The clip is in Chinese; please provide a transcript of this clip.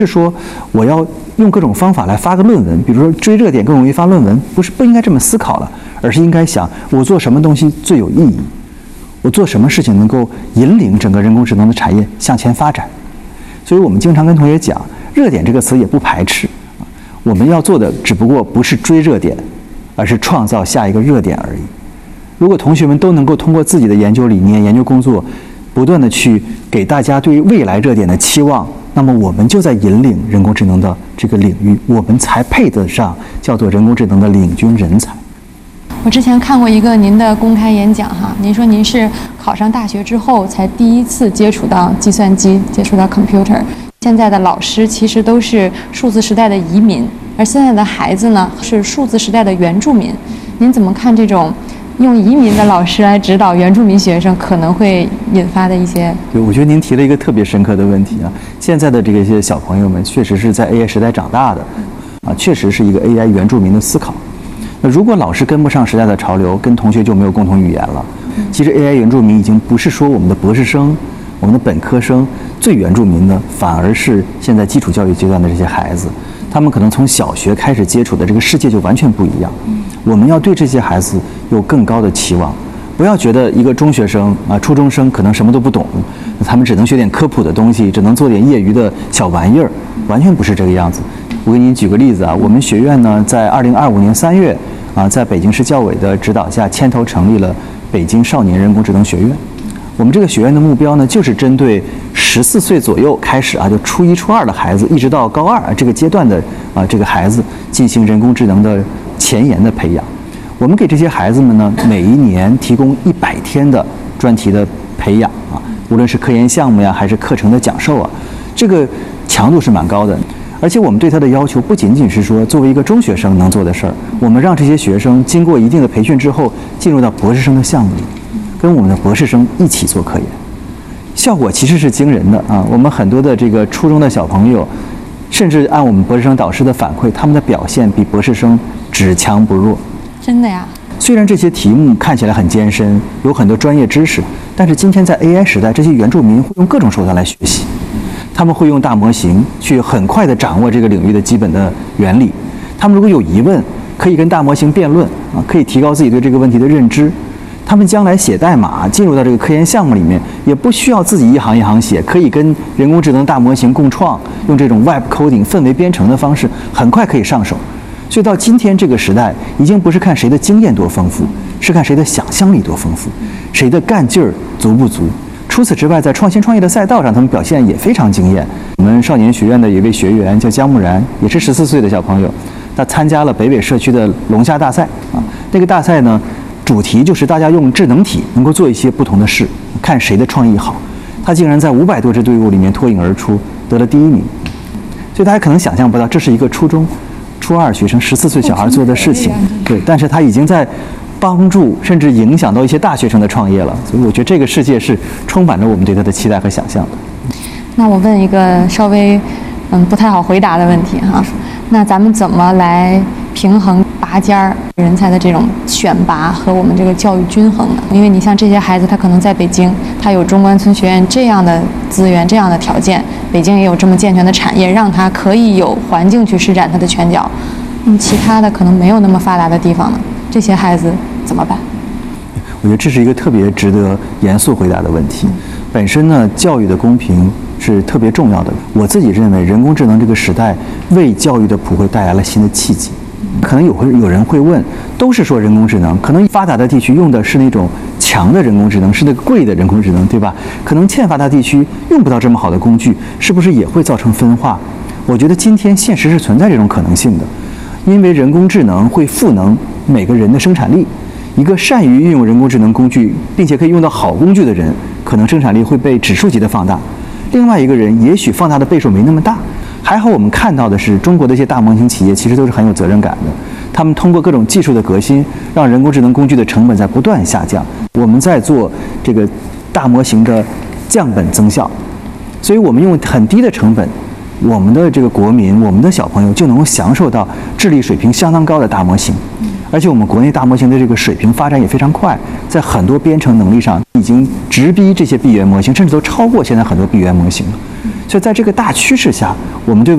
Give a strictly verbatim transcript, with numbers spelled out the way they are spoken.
是说我要用各种方法来发个论文，比如说追热点更容易发论文，不是不应该这么思考了，而是应该想我做什么东西最有意义，我做什么事情能够引领整个人工智能的产业向前发展。所以我们经常跟同学讲，热点这个词也不排斥，我们要做的只不过不是追热点，而是创造下一个热点而已。如果同学们都能够通过自己的研究理念、研究工作，不断的去给大家对于未来热点的期望，那么我们就在引领人工智能的这个领域，我们才配得上叫做人工智能的领军人才。 我之前看过一个您的公开演讲哈，您说您是考上大学之后才第一次接触到计算机，接触到 computer。现在的老师其实都是数字时代的移民，而现在的孩子呢是数字时代的原住民。您怎么看这种用移民的老师来指导原住民学生可能会引发的一些？ 对，我觉得您提了一个特别深刻的问题啊。现在的这个些小朋友们确实是在 A I 时代长大的，啊，确实是一个 A I 原住民的思考。那如果老师跟不上时代的潮流，跟同学就没有共同语言了。其实 A I 原住民已经不是说我们的博士生、我们的本科生最原住民的，反而是现在基础教育阶段的这些孩子，他们可能从小学开始接触的这个世界就完全不一样。我们要对这些孩子有更高的期望，不要觉得一个中学生啊、初中生可能什么都不懂，他们只能学点科普的东西，只能做点业余的小玩意儿，完全不是这个样子。我给您举个例子啊，我们学院呢，在二零二五年三月啊，在北京市教委的指导下，牵头成立了北京少年人工智能学院。我们这个学院的目标呢，就是针对十四岁左右开始啊，就初一、初二的孩子，一直到高二啊这个阶段的啊这个孩子进行人工智能的前沿的培养。我们给这些孩子们呢，每一年提供一百天的专题的培养啊，无论是科研项目呀，还是课程的讲授啊，这个强度是蛮高的。而且我们对他的要求不仅仅是说作为一个中学生能做的事儿，我们让这些学生经过一定的培训之后，进入到博士生的项目里，跟我们的博士生一起做科研，效果其实是惊人的啊！我们很多的这个初中的小朋友，甚至按我们博士生导师的反馈，他们的表现比博士生只强不弱。 真的呀？ 虽然这些题目看起来很艰深，有很多专业知识，但是今天在 A I 时代，这些原住民会用各种手段来学习。他们会用大模型去很快地掌握这个领域的基本的原理。他们如果有疑问，可以跟大模型辩论啊，可以提高自己对这个问题的认知。他们将来写代码进入到这个科研项目里面，也不需要自己一行一行写，可以跟人工智能大模型共创，用这种 Web coding 氛围编程的方式，很快可以上手。所以到今天这个时代，已经不是看谁的经验多丰富，是看谁的想象力多丰富，谁的干劲儿足不足。除此之外，在创新创业的赛道上，他们表现也非常惊艳。我们少年学院的一位学员叫姜木然，也是十四岁的小朋友，他参加了北纬社区的龙虾大赛啊。那个大赛呢，主题就是大家用智能体能够做一些不同的事，看谁的创意好。他竟然在五百多支队伍里面脱颖而出，得了第一名。所以大家可能想象不到，这是一个初中、初二学生十四岁小孩做的事情，对，但是他已经在帮助甚至影响到一些大学生的创业了，所以我觉得这个世界是充满着我们对它的期待和想象的。 那我问一个稍微嗯不太好回答的问题哈，那咱们怎么来平衡拔尖儿人才的这种选拔和我们这个教育均衡呢？因为你像这些孩子，他可能在北京，他有中关村学院这样的资源、这样的条件，北京也有这么健全的产业，让他可以有环境去施展他的拳脚。那么其他的可能没有那么发达的地方呢，这些孩子怎么办？ 我觉得这是一个特别值得严肃回答的问题。本身呢，教育的公平是特别重要的。我自己认为，人工智能这个时代为教育的普惠带来了新的契机。可能有会有人会问，都是说人工智能，可能发达的地区用的是那种强的人工智能，是那个贵的人工智能，对吧？可能欠发达地区用不到这么好的工具，是不是也会造成分化？我觉得今天现实是存在这种可能性的，因为人工智能会赋能每个人的生产力。一个善于运用人工智能工具，并且可以用到好工具的人，可能生产力会被指数级的放大。另外一个人也许放大的倍数没那么大。还好我们看到的是，中国的一些大模型企业其实都是很有责任感的，他们通过各种技术的革新，让人工智能工具的成本在不断下降。我们在做这个大模型的降本增效，所以我们用很低的成本，我们的这个国民，我们的小朋友就能够享受到智力水平相当高的大模型。而且我们国内大模型的这个水平发展也非常快，在很多编程能力上已经直逼这些闭源模型，甚至都超过现在很多闭源模型了。所以在这个大趋势下，我们对